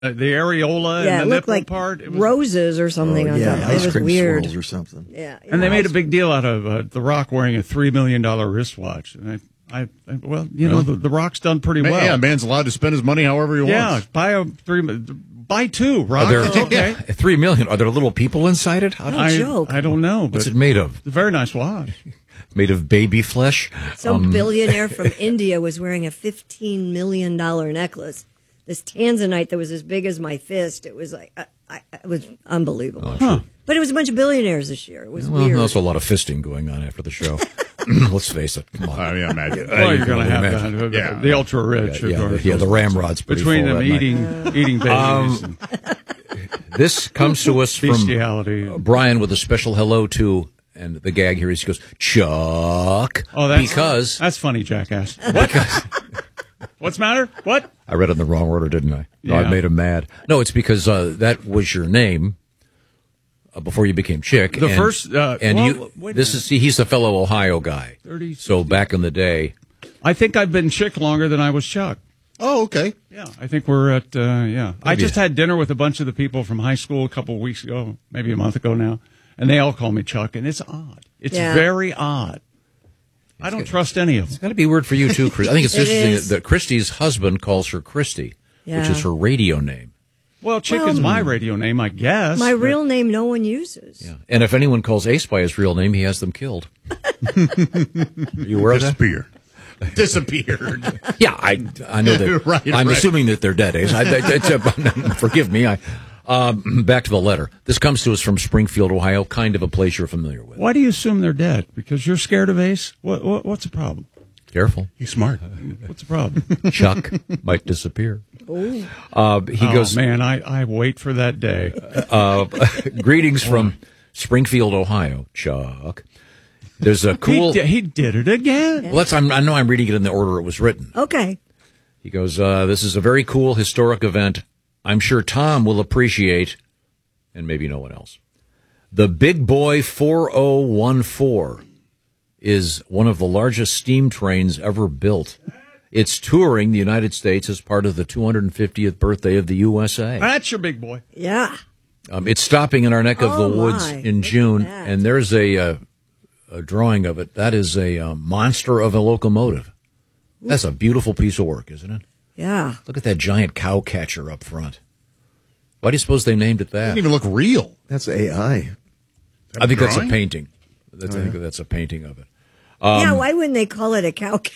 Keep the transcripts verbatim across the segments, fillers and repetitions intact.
uh, the areola Yeah, it and the looked nipple like part. It was, roses or something Oh, on yeah, top. ice It was cream weird. swirls or something. Yeah, yeah, and they made a ice- big deal out of uh, The Rock wearing a three million dollars wristwatch. And I, I, I, well, you know, the, the Rock's done pretty Man, well. yeah, man's allowed to spend his money however he Yeah, wants. buy a three, buy two, Rock. Are there, It's okay. Three million. Are there little people inside it? How No do- I, joke. I don't know, but What's it made of? it's a very nice watch. Made of baby flesh? Some Um, billionaire from India was wearing a fifteen million dollars necklace. This tanzanite that was as big as my fist. It was like, I, I, it was unbelievable. But it was a bunch of billionaires this year. It was Well, weird. there's a lot of fisting going on after the show. Let's face it. Come on. I mean, I imagine. Well, you're can going to only have imagine. that. Yeah. The ultra rich. Yeah, of yeah, course. the, yeah, the ramrod's pretty Between full them that eating, night. eating babies. Um, This comes to us from Bestiality. uh, Brian with a special hello to, and the gag here is he goes, Chuck. Oh, that's because that's funny, jackass. What? What's the matter? What? I read it in the wrong order, didn't I? No, I Yeah. made him mad. No, it's because uh, that was your name uh, before you became Chick. The and, first, uh, and well, you. wait a This is he's a fellow Ohio guy. thirty, So back in the day, I think I've been Chick longer than I was Chuck. Oh, okay. Yeah, I think we're at, uh, yeah. I Maybe. just had dinner with a bunch of the people from high school a couple of weeks ago, maybe a month ago now, and they all call me Chuck, and it's odd. It's Yeah. very odd. I don't trust any of it's them. got to be weird for you too, Chris. I think it's It interesting is. that Christy's husband calls her Christy, which Yeah. is her radio name. Well, Chick is my radio name, I guess. My but- real name no one uses. Yeah. And if anyone calls Ace by his real name, he has them killed. Are you aware of that? Disappeared. Disappeared. Yeah, I I know that. Right, I'm right. assuming that they're dead. Ace. I, I, it's a, forgive me. I um, back to the letter. This comes to us from Springfield, Ohio. Kind of a place you're familiar with. Why do you assume they're dead? Because you're scared of Ace? What, what What's the problem? Careful, He's smart. What's the problem? Chuck might disappear. Uh, he oh, goes. man, I, I wait for that day. Uh, greetings from Springfield, Ohio, Chuck. There's a cool. He, di- he did it again. Well, that's, I'm, I know I'm reading it in the order it was written. Okay. He goes, uh, this is a very cool historic event. I'm sure Tom will appreciate, and maybe no one else. The Big Boy four oh one four is one of the largest steam trains ever built. It's touring the United States as part of the two hundred fiftieth birthday of the U S A. That's your big boy. Yeah. Um, it's stopping in our neck of Oh, the woods my. in Look at June, that. and there's a, uh, a drawing of it. That is a uh, monster of a locomotive. That's a beautiful piece of work, isn't it? Yeah. Look at that giant cow catcher up front. Why do you suppose they named it that? Doesn't even look real. That's A I. I think that's a drawing? painting. That's, I think that's a painting of it. yeah, why wouldn't they call it a cow killer?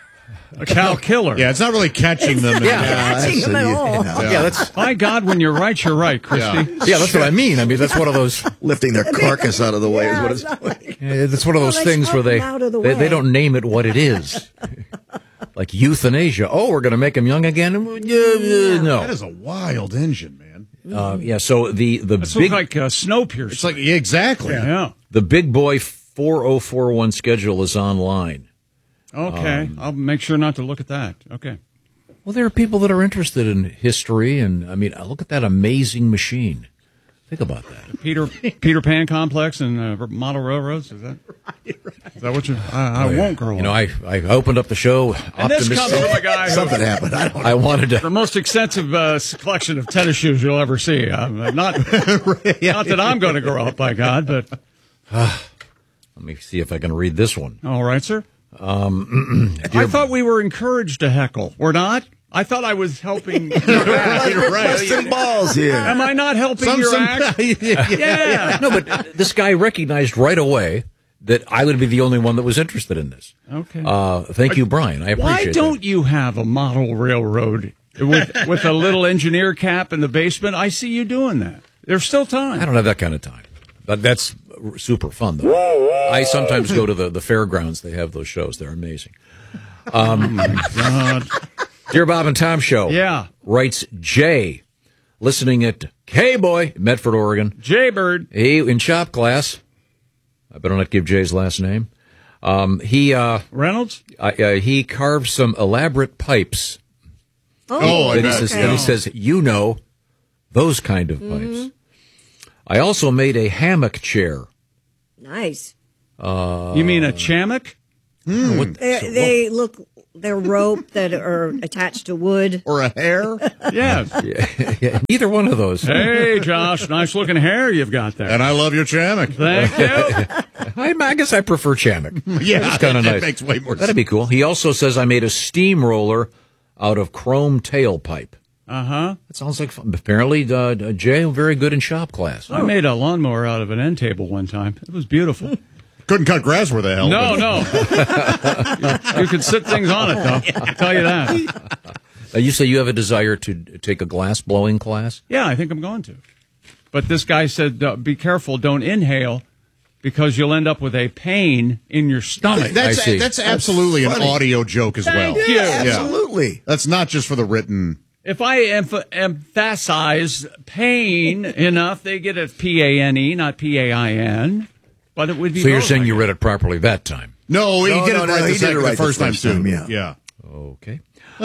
A cow killer. Yeah, it's not really catching them. Yeah. Catching them at all. Yeah, that's My God, when you're right, you're right, Christy. yeah, that's what I mean. I mean, that's one of those. Lifting their carcass out of the way is what it's not like- Yeah, that's one of those Well, things where they, let's help them out of the they they way. don't name it what it is. Like euthanasia. Oh, we're going to make them young again. Yeah, yeah, no. That is a wild engine, man. Uh, yeah. So the the It's big like uh, Snowpiercer. It's like, yeah, exactly. yeah. the Big Boy four oh four one schedule is online. Okay, Um, I'll make sure not to look at that. Okay. Well, there are people that are interested in history, and I mean, look at that amazing machine. Think about that. Peter Peter Pan complex and uh, model railroads. Is that? Is that what you? I, I won't grow You know, up. I I opened up the show. And this comes optimistic. from a guy who Something happened. I don't know. I wanted the to. most extensive uh, collection of tennis shoes you'll ever see. Uh, not not that I'm going to grow up, by God, but Let me see if I can read this one. all right, sir. Um, I thought we were encouraged to heckle. We're not. I thought I was helping. You're right. Busting balls here. Am I not helping Some, your some, act? yeah. Yeah. No, but this guy recognized right away that I would be the only one that was interested in this. Okay. Uh, thank you, Brian. I appreciate Why don't you have a model railroad with with a little engineer cap in the basement? I see you doing that. There's still that. I time. don't have that kind of time. But that's super fun, though. I sometimes go to the, the fairgrounds. They have those shows. They're amazing. Um, God. Dear Bob and Tom Show. Yeah. Writes Jay, listening at K-Boy, Medford, Oregon. Jaybird. He, in shop class, I better not give Jay's last name. Um, he, uh, Reynolds? uh, uh, he carved some elaborate pipes. Oh, I Then he bet. says, then he says, you know, those kind of pipes. I also made a hammock chair. Nice. You mean a chammock? What- They, so they look they're rope that are attached to wood. Or a hair. Yes. Yeah, yeah, neither one of those. Hey, Josh, nice looking hair you've got there. And I love your Chamek. Thank you. I, I guess I prefer Chamek. Yeah, That's kind of that nice. makes way more That'd sense. be cool. He also says I made a steamroller out of chrome tailpipe. Uh huh. That sounds like fun. Apparently, uh, Jay, very good in shop class. I made a lawnmower out of an end table one time. It was beautiful. Couldn't cut grass where the hell. No, but- no. you, you could sit things on it, though. I'll tell you that. Uh, you say you have a desire to take a glass blowing class? Yeah, I think I'm going to. But this guy said, uh, be careful, don't inhale, because you'll end up with a pain in your stomach. That's I see. that's absolutely an funny. audio joke as Thank well. you. Yeah, absolutely. That's not just for the written. If I emph- emphasize pain enough, they get a P A N E, not P A I N. But it would be So you're both, saying I you guess. read it properly that time? No, he No, did no, it no, right, he the, did second, it right the first the time first too. time, yeah. yeah. Okay.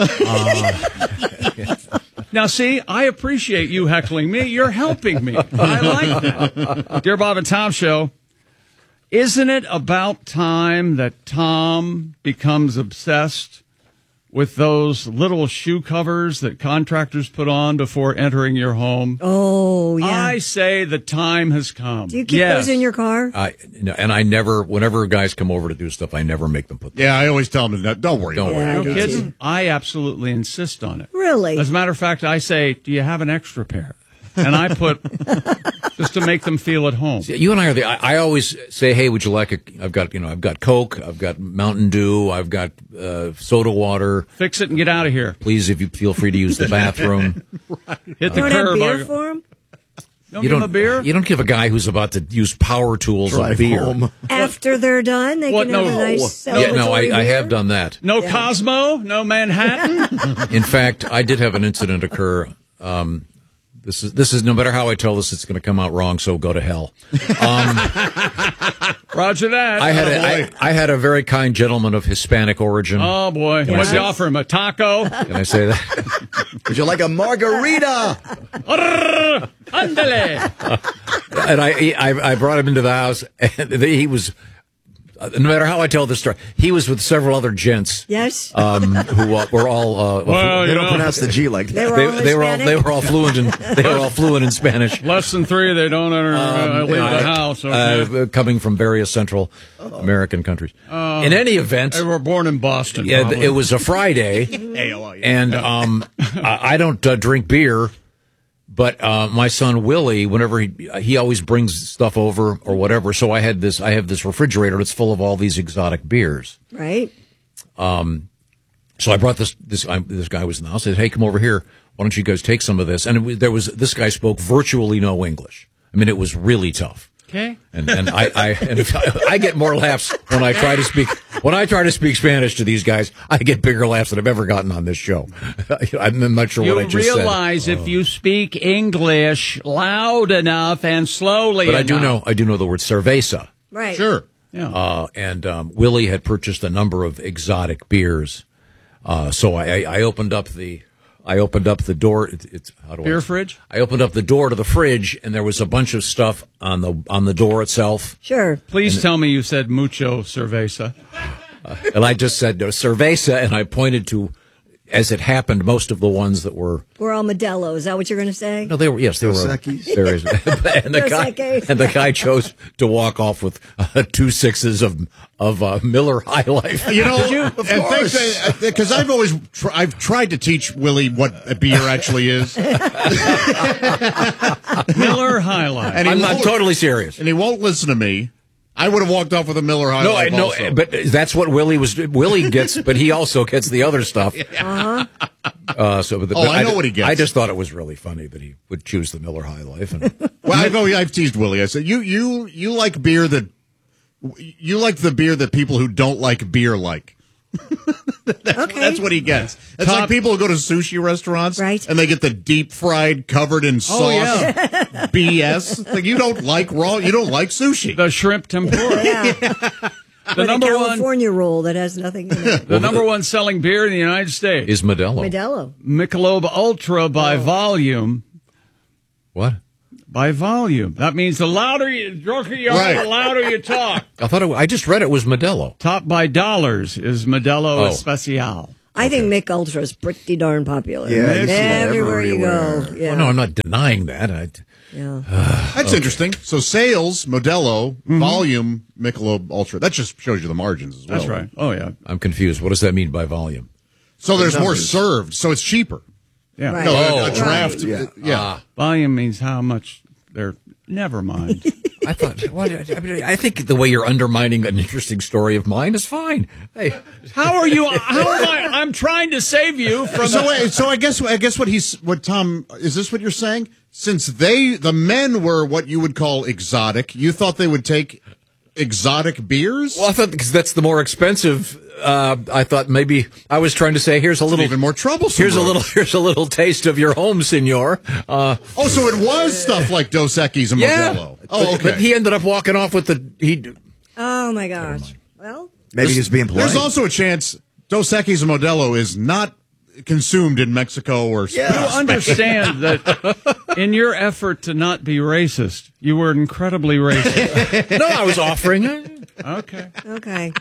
Now, see, I appreciate you heckling me. You're helping me. I like that. Dear Bob and Tom Show, isn't it about time that Tom becomes obsessed with those little shoe covers that contractors put on before entering your home? Oh, yeah. I say the time has come. Do you keep yes. those in your car? I no, and I never, whenever guys come over to do stuff, I never make them put them. Yeah, I always tell them, don't worry. Don't about worry. it. No Yeah, kidding? I absolutely insist on it. Really? As a matter of fact, I say, do you have an extra pair? And I put, just to make them feel at home. You and I are the. I, I always say, "Hey, would you like a?" I've got, you know, I've got Coke, I've got Mountain Dew, I've got uh, soda water. Fix it and get out of here. Please, if you feel free to use the bathroom. Hit the you don't have curb. beer I'll- for them? Don't You give don't him a beer? You don't give a guy who's about to use power tools on Drive beer. home. After they're done, they What? can have No. a nice Yeah, no, I, celebratory I have beer? done that. No Cosmo? No Manhattan? In fact, I did have an incident occur. Um, this is this is no matter how I tell this, it's going to come out wrong. So go to hell. Um, Roger that. I had a, I, I had a very kind gentleman of Hispanic origin. Oh, boy. Can I What'd say- you offer him? A taco? Can I say that? Would you like a margarita? Andale. And I, I I brought him into the house, and he was. uh, No matter how I tell this story, he was with several other gents. Yes. Um, who uh, were all. Uh, Well, They you don't know, pronounce the G like They that. were they, all they were all Hispanic? they were all fluent in they were all fluent in Spanish. less than three, they don't enter, uh, leave the house. Okay. Uh, coming from various Central American countries. In any event, They were born in Boston. yeah, probably. it was a Friday, and um, I I don't uh, drink beer, but uh, my son Willie, whenever he he always brings stuff over or whatever. So I had this I have this refrigerator that's full of all these exotic beers. Right? So I brought this this I, this guy was in the house. I said, "Hey, come over here. Why don't you guys take some of this?" And it, was- there was this guy spoke virtually no English. I mean, it was really tough. Okay. And and I, I and if I, I get more laughs when I try to speak when I try to speak Spanish to these guys. I get bigger laughs than I've ever gotten on this show. I'm not sure You what I just realize said. if you speak English loud enough and slowly But I enough. do know I do know the word cerveza. Right. Sure. Yeah. Uh, and um, Willie had purchased a number of exotic beers. Uh, so I, I, I opened up the I opened up the door. It, it's how do Beer I, fridge? I opened up the door to the fridge, and there was a bunch of stuff on the on the door itself. Sure. Please tell me you said mucho cerveza. And I just said, no, cerveza, and I pointed to, as it happened, most of the ones that were, We're all Modelo. Is that what you're going to say? no, they were, yes, they were. Dos Equis? There is, and, the Dos guy, Equis. and the guy chose to walk off with uh, two sixes of of uh, Miller High Life. You know, Of and course. because I've always tr- I've tried to teach Willie what a beer actually is, Miller High Life. and he I'm not won't- totally serious. and he won't listen to me. I would have walked off with a Miller High No, I Life no, also. but that's what Willie was. Willie gets, but he also gets the other stuff. Uh-huh. Uh, so, but the, Oh, but I know what he gets. I just thought it was really funny that he would choose the Miller High Life. And, Well, I've, always- I've teased Willie. I said, you, you, you like beer that, you like the beer that people who don't like beer like. that's, Okay. that's what he gets. It's Top- like people who go to sushi restaurants, Right. and they get the deep fried, covered in sauce Oh, yeah. B S. Like, you don't like raw, you don't like sushi. The shrimp tempura. Yeah. The With a number one California roll that has nothing in it. the number one selling beer in the United States. is Modelo. Modelo. Michelob Ultra by volume. What? by volume. That means the louder you, drunker you are, Right. the louder you talk. I thought it, I just read it was Modelo. Top by dollars is Modelo Oh. Especial. I think Mick Ultra is pretty darn popular. Yeah, it's everywhere you go. everywhere. Yeah. Oh, no, I'm not denying that. I, yeah. That's interesting. So sales, Modelo, volume, Michelob Ultra. That just shows you the margins as well. That's right. Oh, yeah. I'm confused. What does that mean by volume? So there's more numbers. served, so it's cheaper. Yeah. Right. No, a- Oh. a draft. Right. Yeah. yeah. Volume means how much they're. Never mind. I thought, what, I, mean, I think the way you're undermining an interesting story of mine is fine. Hey, How are you? How am I? I'm trying to save you from. So wait, so I guess I guess what he's what Tom is this what you're saying? Since they the men were what you would call exotic, you thought they would take exotic beers? well, I thought because that's the more expensive. Uh, I thought maybe I was trying to say here's a little even more troublesome. Here's a road. little here's a little taste of your home, senor. Uh, Oh, so it was stuff like Dos Equis and yeah. Modelo. But- Oh, okay. But he ended up walking off with the he. Oh, my gosh. Well, Maybe he's being polite. There's also a chance Dos Equis and Modelo is not consumed in Mexico or You understand that in your effort to not be racist, you were incredibly racist. No, I was offering it. Okay. okay.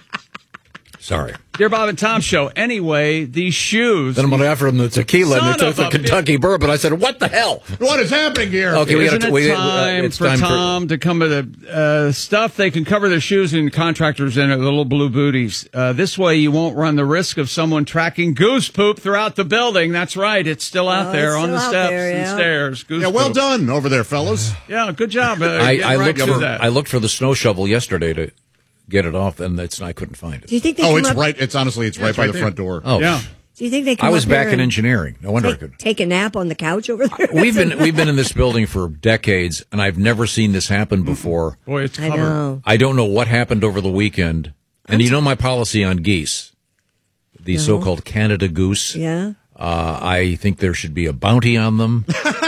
Sorry. Dear Bob and Tom Show. Anyway, these shoes. Then I'm going to offer him the tequila, and Son they took of the a Kentucky bourbon. I said, "What the hell?" What is happening here? Okay, we Isn't got it to. We, uh, time it's for time Tom to come with the uh, stuff they can cover their shoes and contractors in it, little blue booties. Uh, this way, you won't run the risk of someone tracking goose poop throughout the building. That's right; it's still out Oh, there it's on the still out steps there, and yeah. stairs. Goose Yeah, well poop. done over there, fellas. Yeah, good job. Uh, I, getting I right looked to for that. I looked for the snow shovel yesterday to get it off, and it's I couldn't find Do you it. think they Oh, come it's up, right. It's honestly, it's right it's by right the there. front door. Oh, Yeah. Do you think they come I was up back here in and engineering. No wonder I take, could. take a nap on the couch over there? We've been we've been in this building for decades, and I've never seen this happen before. Boy, it's I covered. know. I don't know what happened over the weekend. And you know my policy on geese, the so-called Canada goose. Yeah. Uh, I think there should be a bounty on them.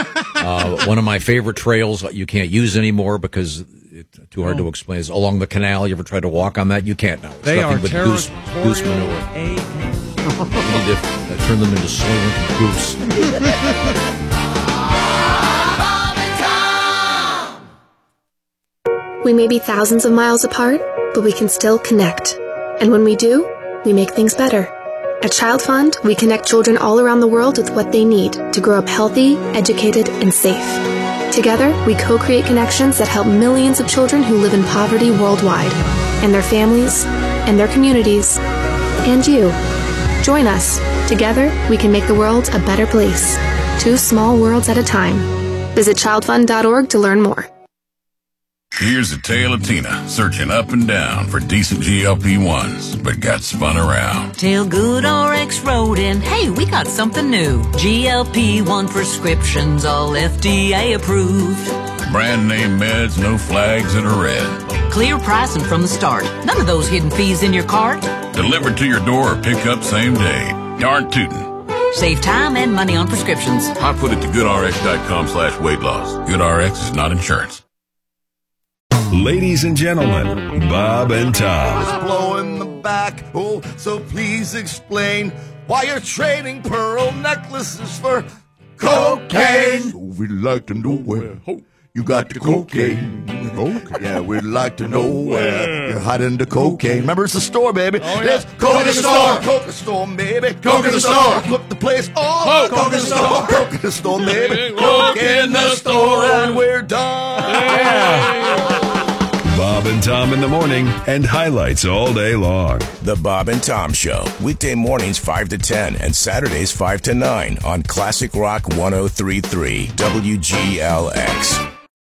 uh, one of my favorite trails you can't use anymore because it's too hard to explain is along the canal. You ever tried to walk on that? You can't now. It's They nothing are but goose, territorial. goose manure. A- You need to uh, turn them into soylent goose. We may be thousands of miles apart, but we can still connect. And when we do, we make things better. At Child Fund, we connect children all around the world with what they need to grow up healthy, educated, and safe. Together, we co-create connections that help millions of children who live in poverty worldwide, and their families, and their communities, and you. Join us. Together, we can make the world a better place. Two small worlds at a time. Visit child fund dot org to learn more. Here's a tale of Tina searching up and down for decent G L P ones, but got spun around. Till Good R X wrote in, hey, we got something new. G L P one prescriptions, all F D A approved. Brand name meds, no flags in a red. Clear pricing from the start. None of those hidden fees in your cart. Delivered to your door or pick up same day. Darn tootin'. Save time and money on prescriptions. I put it to goodrx.com slash weight loss. GoodRx is not insurance. Ladies and gentlemen, Bob and Tom. blow in the back. Oh, so please explain why you're trading pearl necklaces for cocaine. So we'd like to know where you got the cocaine. Okay. Yeah, we'd like to know where you're hiding the cocaine. Remember, it's the store, baby. Oh, yeah. It's Coke in the store. Coke in the store, baby. Coke in the store. Flip the place off. Coke in the store. Coke in the store, baby. Coke in the store, and we're done. Bob and Tom in the morning and highlights all day long. The Bob and Tom Show, weekday mornings five to ten and Saturdays five to nine on Classic Rock one oh three point three W G L X.